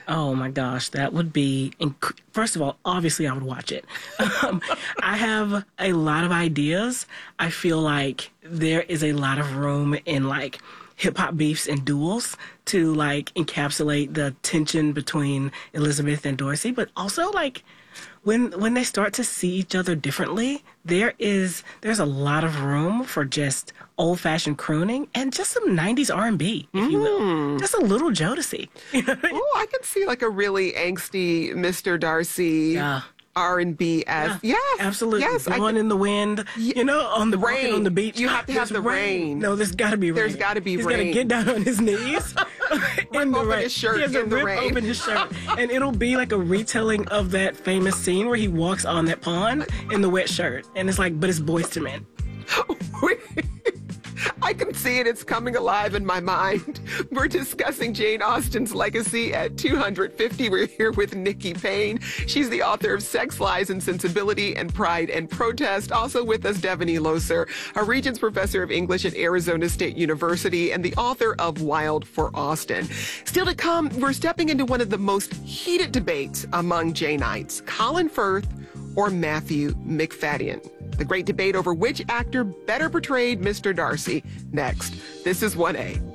Oh my gosh, that would be, first of all, obviously I would watch it. I have a lot of ideas. I feel like there is a lot of room in like hip hop beefs and duels to like encapsulate the tension between Elizabeth and Dorsey, but also like when they start to see each other differently, there's a lot of room for just old-fashioned crooning and just some 90s R&B, if you will. Just a little Jodeci. You know what I mean? Oh, I could see like a really angsty Mr. Darcy. Yeah. R&B as yes, absolutely. yes, Blowing in the wind, you know, on the rain on the beach. You have to have the rain. No, there's got to be rain. There's got to be He's rain. He's got to get down on his knees in the rain. His shirt he has to in the rip rain. open his shirt, and it'll be like a retelling of that famous scene where he walks on that pond in the wet shirt, and it's like, but it's Boyz II Men. I can see it. It's coming alive in my mind. We're discussing Jane Austen's legacy at 250. We're here with Nikki Payne. She's the author of Sex, Lies, and Sensibility and Pride and Protest. Also with us, Devaney Loeser, a Regents Professor of English at Arizona State University and the author of Wild for Austen. Still to come, we're stepping into one of the most heated debates among Janeites, Colin Firth or Matthew Macfadyen. The great debate over which actor better portrayed Mr. Darcy. Next, this is 1A.